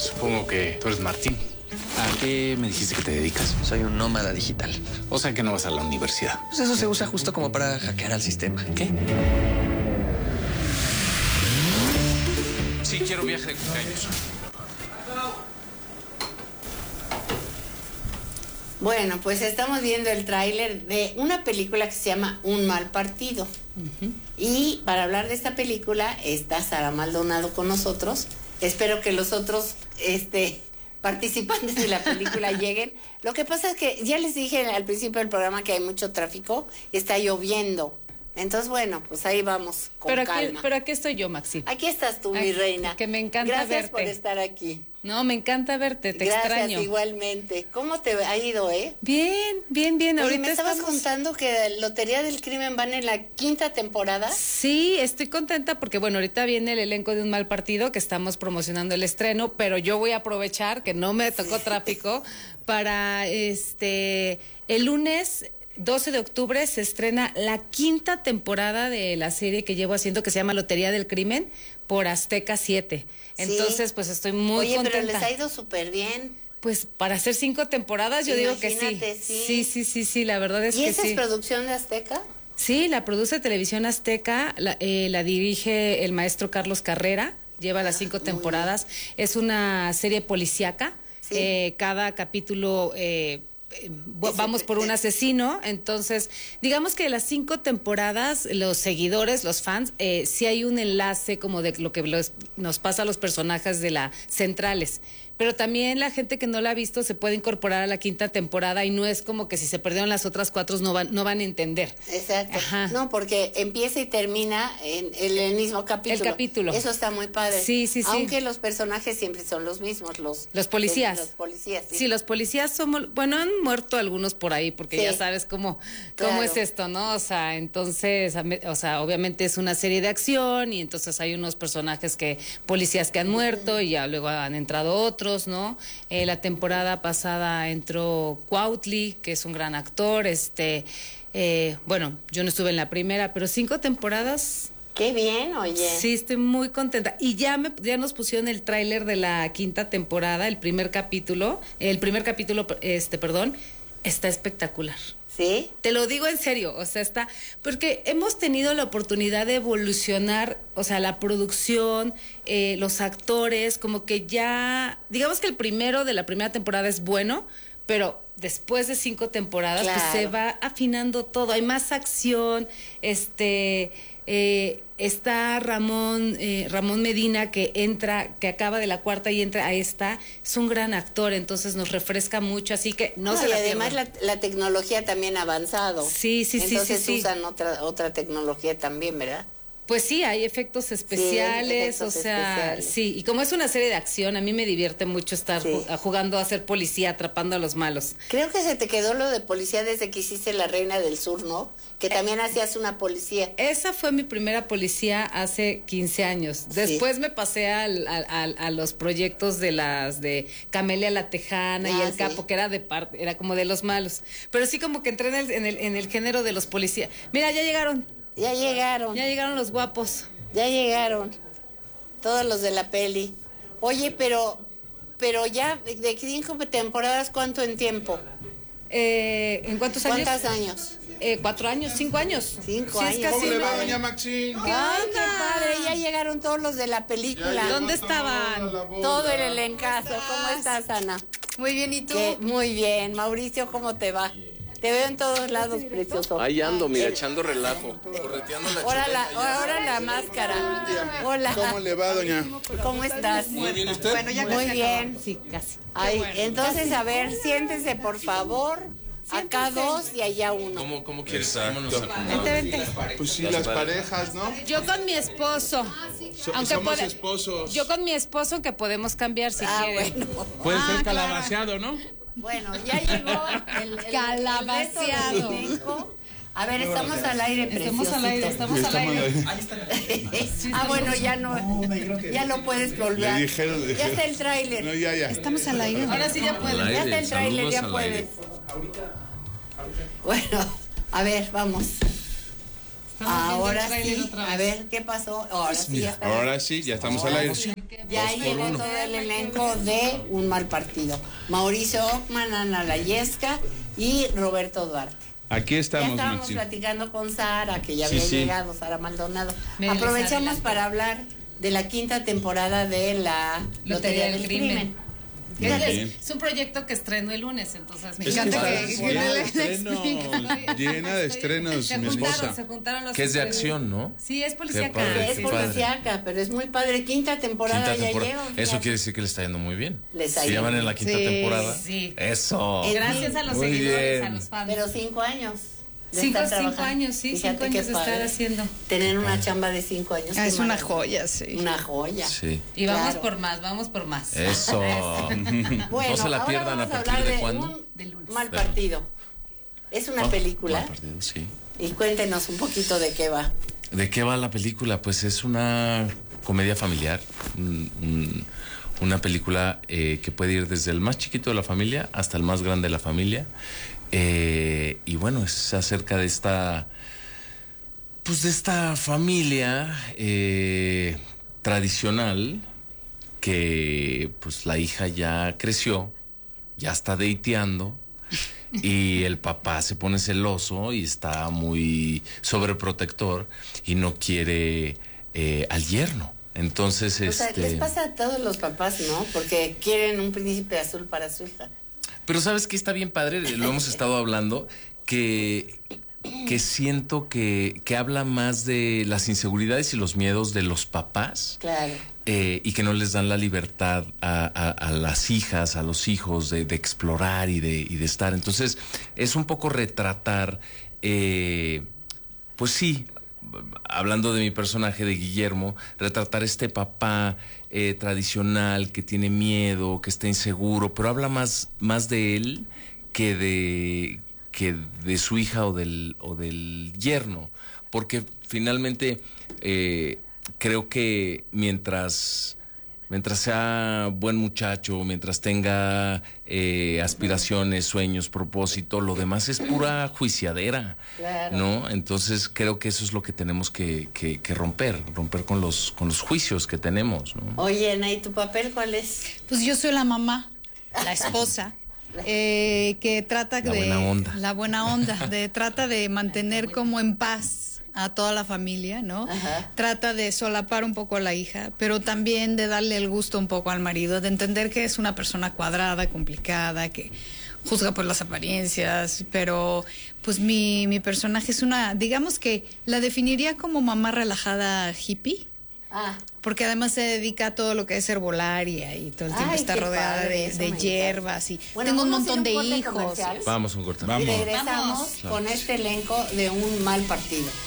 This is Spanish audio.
Supongo que tú eres Martín. ¿A qué me dijiste que te dedicas? Soy un nómada digital. O sea que no vas a la universidad. Pues eso se usa justo como para hackear al sistema. ¿Qué? Sí, quiero viaje de cumpleaños. Bueno, pues estamos viendo el tráiler de una película que se llama Un mal partido. Y para hablar de esta película está Sara Maldonado con nosotros. Espero que los otros participantes de la película lleguen. Lo que pasa es que ya les dije al principio del programa que hay mucho tráfico y está lloviendo. Entonces, bueno, pues ahí vamos con calma. Pero aquí estoy yo, Maxi. Aquí estás tú, mi reina. Que me encanta Gracias verte. por estar aquí. No, me encanta verte, te Gracias, extraño. igualmente. ¿Cómo te ha ido, Bien. Oye, Ahorita me estabas contando que Lotería del Crimen van en la 5ª temporada. Sí, estoy contenta porque, bueno, ahorita viene el elenco de Un mal partido que estamos promocionando el estreno, pero yo voy a aprovechar que no me tocó tráfico para el lunes 12 de octubre se estrena la 5ª temporada de la serie que llevo haciendo que se llama Lotería del Crimen por Azteca 7. Entonces, pues estoy muy contenta. Oye, pero les ha ido súper bien. Pues para hacer 5 temporadas yo digo que sí. Sí, la verdad es que sí. ¿Y esa es producción de Azteca? Sí, la produce Televisión Azteca, la dirige el maestro Carlos Carrera, lleva las 5 temporadas. Es una serie policíaca, cada capítulo... vamos por un asesino, entonces digamos que las 5 temporadas los seguidores, los fans, sí hay un enlace como de lo que nos pasa a los personajes de las centrales, pero también la gente que no la ha visto se puede incorporar a la 5ª temporada y no es como que si se perdieron las otras 4 no van a entender. Exacto. Ajá. No, porque empieza y termina en el mismo capítulo. El capítulo. Eso está muy padre. Sí. Aunque los personajes siempre son los mismos, los policías. Los policías, sí. Sí, los policías somos, bueno, han muerto algunos por ahí porque ya sabes cómo es esto, ¿no? O sea, entonces, obviamente es una serie de acción y entonces hay unos personajes policías que han muerto y ya luego han entrado otros, ¿no? La temporada pasada entró Cuautli, que es un gran actor, bueno, yo no estuve en la primera, pero 5 temporadas. Qué bien, oye. Sí, estoy muy contenta. Y ya nos pusieron el tráiler de la 5ª temporada, el primer capítulo, está espectacular. ¿Sí? Te lo digo en serio, o sea, porque hemos tenido la oportunidad de evolucionar, o sea, la producción, los actores, como que ya, digamos que el primero de la primera temporada es bueno, pero después de 5 temporadas, pues se va afinando todo, hay más acción, está Ramón Medina que acaba de la 4ª y entra a esta, es un gran actor, entonces nos refresca mucho, así que no se la además pierdan. la tecnología también ha avanzado. Sí. Entonces usan otra tecnología también, ¿verdad? Pues sí, hay efectos especiales, especiales. Sí, y como es una serie de acción, a mí me divierte mucho estar jugando a ser policía, atrapando a los malos. Creo que se te quedó lo de policía desde que hiciste La Reina del Sur, ¿no? Que también hacías una policía. Esa fue mi primera policía hace 15 años. Después me pasé a los proyectos de Camelia la Tejana y El Capo, que era como de los malos. Pero sí como que entré en el género de los policías. Mira, ya llegaron. Ya llegaron los guapos. Ya llegaron. Todos los de la peli. Oye, pero ya de 5 temporadas, ¿cuánto en tiempo? ¿En cuántos años? ¿Cuántos años? 4 años, 5 años. 5 años. ¿Cómo le va, doña Maxine? ¡Ay, qué padre! Ya llegaron todos los de la película. ¿Dónde estaban? Todo el elencazo. ¿Cómo estás, Ana? Muy bien, ¿y tú? Muy bien. Mauricio, ¿cómo te va? Te veo en todos lados, precioso. Ahí ando, mira, echando relajo. Correteando la Ahora la máscara. Hola. ¿Cómo le va, doña? ¿Cómo estás? Muy bien, ¿usted? Bueno, ya Muy casi bien. Sí, casi. Ay, entonces, a ver, siéntense, por favor. Acá 2 y allá 1. ¿Cómo quieres? Vámonos a Vente. Pues sí, las parejas, ¿no? Yo con mi esposo. Somos esposos. Yo con mi esposo, que podemos cambiar si quieren. Bueno. Puede ser calabaceado, ¿no? Bueno, ya llegó el Calabaceado. resto del elenco. A ver, estamos al aire, Estamos al aire, estamos al aire. Bueno, ya no puedes volver. Le dijeron. Ya está el tráiler. No, ya. estamos al aire. Ahora sí ya puedes. Ya está el tráiler, ya puedes. Bueno, a ver, vamos. Ahora sí, a ver, ¿qué pasó? Ahora sí, ya está. Ahora sí, ya estamos al aire. Y ahí viene todo el elenco de Un Mal Partido. Mauricio Ockman, Ana Layesca y Roberto Duarte. Aquí Ya estamos, estábamos Maxi. platicando con Sara, que ya Sí, había sí. llegado, Sara Maldonado. Me les Aprovechamos adelanto. para hablar de la 5ª temporada de la Lotería del Crimen. Es un proyecto que estrenó el lunes, entonces me Es que encanta está llena de estrenos, mi esposa. Se juntaron los Que es de super- acción, ¿no? Sí, es Qué policíaca. padre. Es Qué policíaca, pero es muy padre. 5ª temporada Quinta ya temporada. llevan. Eso fíjate. quiere decir que le está yendo muy bien. Les ha Si ido llaman en la quinta Sí, temporada. sí. Eso. Gracias a los Muy seguidores, bien. a los fans. Pero 5 años. de Cinco estar trabajando. años, sí, Fíjate 5 años qué de estar padre. haciendo. Tener una chamba de 5 años. qué Es una maravilla. joya, sí. Una joya. Sí. Y vamos Claro. por más, vamos por más. Eso. Bueno, No se la ahora pierdan a vamos partir hablar de cuándo. Un Mal Partido. Es una película. Mal partido, sí. Y cuéntenos un poquito de qué va. ¿De qué va la película? Pues es una comedia familiar, una película que puede ir desde el más chiquito de la familia hasta el más grande de la familia. Y bueno, es acerca de esta, pues de esta familia tradicional que pues la hija ya creció, ya está dateando. Y el papá se pone celoso y está muy sobreprotector y no quiere al yerno. Entonces, O sea, les pasa a todos los papás, ¿no? Porque quieren un príncipe azul para su hija. pero ¿sabes qué está bien padre? Lo hemos estado hablando, que siento que habla más de las inseguridades y los miedos de los papás. Claro. Y que no les dan la libertad a las hijas, a los hijos de explorar y de estar. Entonces, es un poco retratar, pues sí, hablando de mi personaje de Guillermo, retratar este papá tradicional que tiene miedo, que está inseguro, pero habla más de él que de su hija o del yerno, porque finalmente creo que mientras sea buen muchacho, mientras tenga aspiraciones, sueños, propósito, lo demás es pura juiciadera, Claro. ¿no? Entonces creo que eso es lo que tenemos que romper con los juicios que tenemos, ¿no? Oye, Ana, ¿y tu papel cuál es? Pues yo soy la mamá, la esposa, que trata La de... buena onda. La buena onda, trata de mantener como en paz a toda la familia, ¿no? Ajá. Trata de solapar un poco a la hija, pero también de darle el gusto un poco al marido, de entender que es una persona cuadrada, complicada, que juzga por las apariencias, pero pues mi personaje es una, digamos que la definiría como mamá relajada hippie. Ah, Porque además se dedica a todo lo que es herbolaria y todo el tiempo Ay, está qué rodeada padre, eso de me hiervas y Bueno, tengo un vamos a montón ir a un de corte hijos. comercial. Vamos a un corte. y Vamos. regresamos con este elenco de Un Mal Partido.